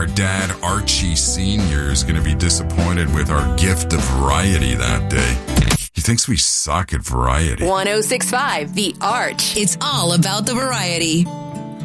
our dad, Archie Sr., is going to be disappointed with our gift of variety that day. He thinks we suck at variety. 106.5 The Arch. It's all about the variety.